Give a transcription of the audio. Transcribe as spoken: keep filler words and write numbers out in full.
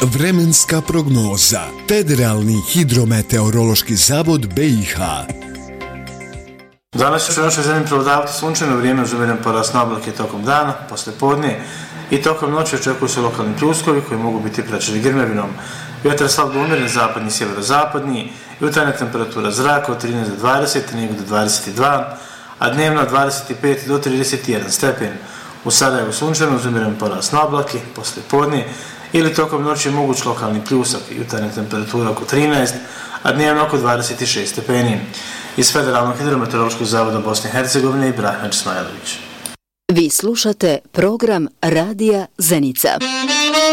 Vremenska prognoza. Federalni hidrometeorološki zavod B i H. Danas će u našoj zemlji prevladavati sunčano vrijeme uz umjeren porast oblake tokom dana, poslijepodne i tokom noći očekuju se lokalni pljuskovi koji mogu biti praćeni grmevinom. Vjetar slab do umjeren zapadni i sjeverozapadni, jutarnja temperatura zraka od trinaest do dvadeset, nego do dvadeset dva, a dnevno od dvadeset pet do trideset jedan stepen. U Sarajevu sunčano uz umjeren porast oblake, poslijepodne ili tokom noći je moguć lokalni pljusak, jutarnja temperatura oko trinaest, a dnevno oko dvadeset šest stepeni. Iz Federalnog hidrometeorološkog zavoda Bosne i Hercegovine Ibrahim Smajlović. Vi slušate program Radija Zenica.